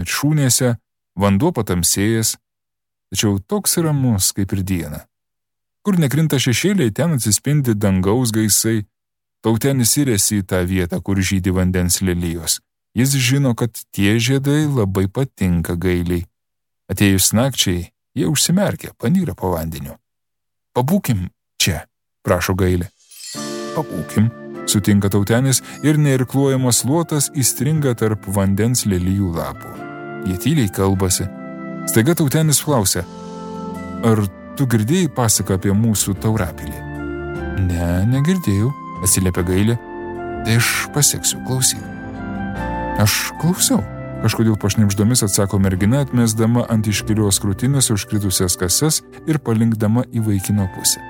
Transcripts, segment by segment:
viršūnėse, vanduo patamsėjęs, tačiau toks ramus kaip ir diena. Kur nekrinta šešėliai, ten atsispindi dangaus gaisai. Tautenis įrėsi į tą vietą, kur žydi vandens lelijos. Jis žino, kad tie žiedai labai patinka gailiai. Atėjus nakčiai, jie užsimerkia, panyra po vandeniu. Pabūkim čia, prašo gailė. Pabūkim, sutinka Tautenis ir neirkluojamas luotas įstringa tarp vandens lelijų lapų. Jie tyliai kalbasi. Staiga Tautenis klausia, ar tu girdėjai pasaką apie mūsų taurapilį? Ne, negirdėjau, atsiliepia gailė. Tai aš paseksiu, klausyk. Aš klausau, kažkodėl pašnibždomis atsako mergina, atmesdama ant iškilios krūtinės užkritusias kasas ir palinkdama į vaikino pusę.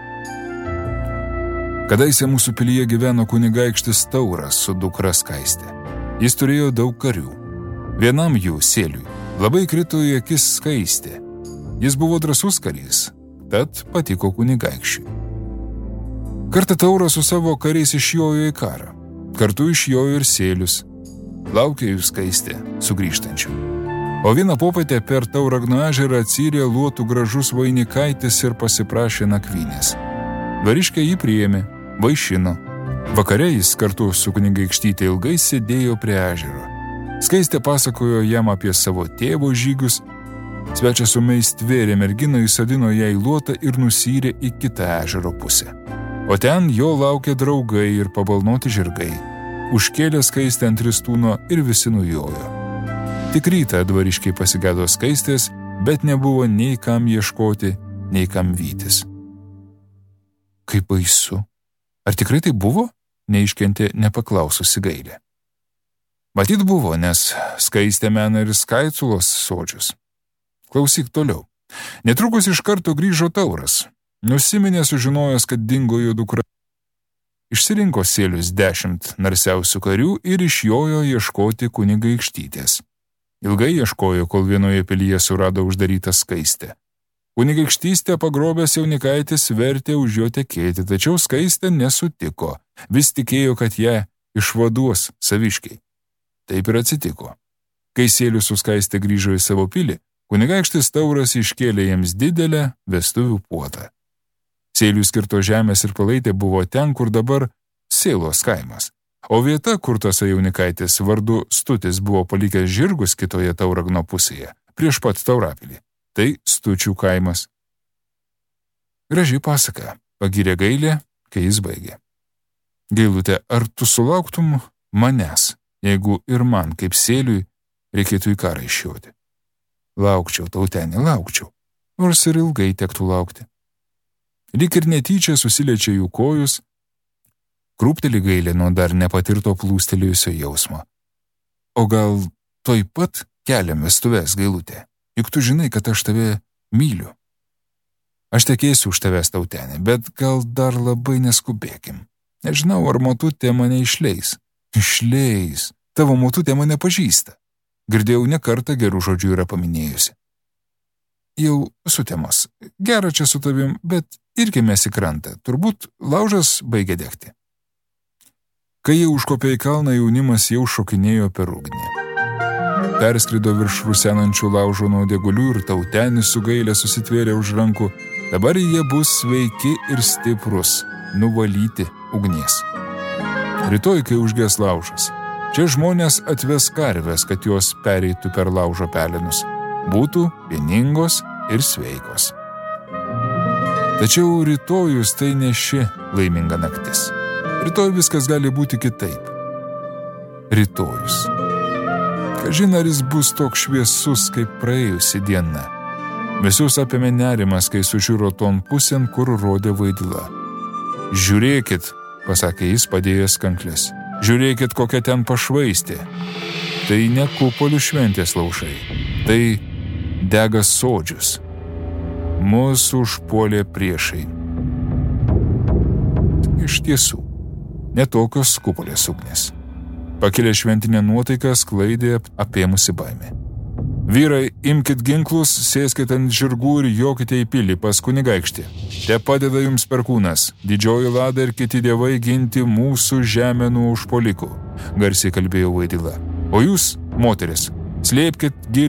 Kadaise mūsų pilyje gyveno kunigaikštis Tauras su dukra Skaiste. Jis turėjo daug karių. Vienam jų, Sėliui, labai krito į akis Skaistė. Jis buvo drąsus karys, tad patiko kunigaikščiui. Kartą Tauras su savo kariais išjojo į karą. Kartu išjojo ir Sėlius. Laukė jų Skaistė sugrįžtančių. O vieną popietę per Tauragno ežerą atsyrė luotų gražus vainikaitis ir pasiprašė nakvynės. Dvariškė jį priėmė, vaišino. Vakare jis kartu su kunigaikštyte ilgai sėdėjo prie ežero. Skaistė pasakojo jam apie savo tėvo žygius. Svečias ūmiai stvėrė merginą, įsodino ją į luotą ir nusyrė į kitą ežero pusę. O ten jo laukė draugai ir pabalnoti žirgai. Užkėlė Skaistę ant ristūno ir visi nujojo. Tik rytą dvariškiai pasigėdo Skaistės, bet nebuvo nei kam ieškoti, nei kam vytis. Kaip baisu. Ar tikrai tai buvo? Neiškentė nepaklaususi gailė. Matyt buvo, nes Skaistė mena ir Skaiculos sodžius. Klausyk toliau. Netrukus iš karto grįžo Tauras. Nusiminė sužinojęs, kad dingo jo dukra. Išsirinko Sėlius 10 narsiausių karių ir išjojo ieškoti kunigaikštytės. Ilgai ieškojo, kol vienoje pilyje surado uždarytą Skaistę. Kunigaikštystę pagrobęs jaunikaitis vertė už jo tekėti, tačiau Skaistė nesutiko, vis tikėjo, kad ją išvaduos saviškiai. Taip ir atsitiko. Kai Sėlius su Skaistė grįžo į savo pilį, kunigaikštis Tauras iškėlė jiems didelę vestuvių puotą. Sėliui skirto žemės ir palaitė buvo ten, kur dabar Sėlos kaimas. O vieta, kur tas jaunikaitis vardu Stutis buvo palikęs žirgus kitoje Tauragno pusėje, prieš pat Taurapilį. Tai Stučių kaimas. Graži pasaka, pagyrė gailė, kai jis baigė. Gailutė, ar tu sulauktum manęs, jeigu ir man, kaip Sėliui, reikėtų į karą išjoti? Laukčiau, Tautenį, laukčiau, nors ir ilgai tektų laukti. Lyg ir netyčia susiliečia jų kojus, krūpteli gailė nuo dar nepatirto plūstelėjusio jausmo. O gal toj pat keliam vestuves, Gailutė, juk tu žinai, kad aš tave myliu. Aš tekėsiu už tavęs, Tautenė, bet gal dar labai neskubėkim. Nežinau, ar motutė mane išleis. Išleis, tavo motutė mane pažįsta. Girdėjau, ne kartą gerų žodžių yra paminėjusi. Jau sutemos, gera čia su tavim, bet irgi mes į krantą, turbūt laužas baigė degti. Kai jie užkopė į kalną, jaunimas jau šokinėjo per ugnį. Perskrido virš rusenančių laužo nuodegulių ir Tautenis su gailė susitvėrė už rankų. Dabar jie bus sveiki ir stiprus, nuvalyti ugnies. Rytoj, kai užges laužas, čia žmonės atves karves, kad jos pereitų per laužo pelenus. Būtų vieningos ir sveikos. Tačiau rytojus tai ne ši laiminga naktis. Rytoj viskas gali būti kitaip. Rytojus. Kažin ar jis bus toks šviesus, kaip praėjusi diena. Visus apėmė nerimas, kai sužiūro ton pusėn, kur rodė Vaidila. Žiūrėkit, pasakė jis, padėjęs kankles. Žiūrėkit, kokia ten pašvaistė. Tai ne kupolių šventės laužai. Tai dega sodžius. Mūsų užpuolė priešai. Iš tiesų, netokios kupolės ugnis. Pakilę šventinę nuotaiką sklaidė apėmusi baimė. Vyrai, imkit ginklus, sėskit ant žirgų ir jokite į pilį pas kunigaikštį. Te padeda jums perkūnas, didžioji Lada ir kiti dievai ginti mūsų žemę nuo užpuolikų, garsiai kalbėjo Vaidila. O jūs, moteris, slėpkit